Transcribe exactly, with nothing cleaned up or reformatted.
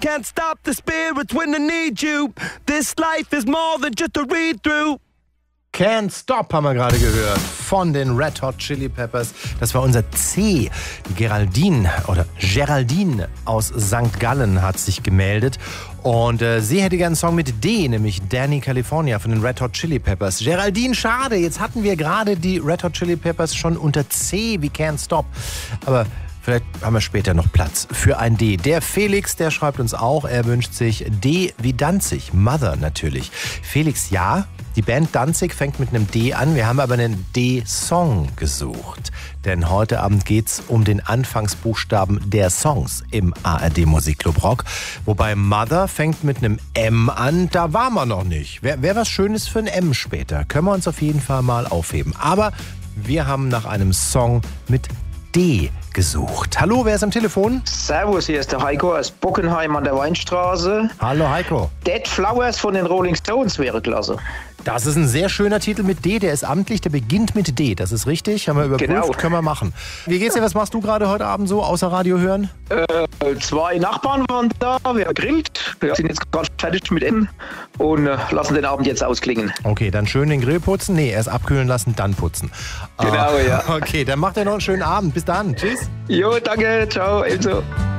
can't stop the spirits when they need you. This life is more than just a read-through. Can't Stop haben wir gerade gehört von den Red Hot Chili Peppers. Das war unser C. Die Geraldine oder Geraldine aus Sankt Gallen hat sich gemeldet. Und äh, sie hätte gerne einen Song mit D, nämlich Danny California von den Red Hot Chili Peppers. Geraldine, schade, jetzt hatten wir gerade die Red Hot Chili Peppers schon unter C wie Can't Stop. Aber vielleicht haben wir später noch Platz für ein D. Der Felix, der schreibt uns auch, er wünscht sich D wie Danzig. Mother natürlich. Felix, ja, die Band Danzig fängt mit einem D an. Wir haben aber einen D-Song gesucht. Denn heute Abend geht's um den Anfangsbuchstaben der Songs im A R D Musikclub Rock. Wobei Mother fängt mit einem M an. Da waren wir noch nicht. Wäre wär was Schönes für ein M später. Können wir uns auf jeden Fall mal aufheben. Aber wir haben nach einem Song mit D gesucht. Hallo, wer ist am Telefon? Servus, hier ist der Heiko aus Bockenheim an der Weinstraße. Hallo Heiko. Dead Flowers von den Rolling Stones wäre klasse. Das ist ein sehr schöner Titel mit D, der ist amtlich, der beginnt mit D. Das ist richtig, haben wir überprüft, genau. Können wir machen. Wie geht's dir, was machst du gerade heute Abend so, außer Radio hören? Äh, zwei Nachbarn waren da, wir haben gegrillt, wir sind jetzt gerade fertig mit Essen und äh, lassen den Abend jetzt ausklingen. Okay, dann schön den Grill putzen, nee, erst abkühlen lassen, dann putzen. Genau, ah, ja. Okay, dann macht ihr noch einen schönen Abend, bis dann, tschüss. Jo, danke, ciao, ebenso.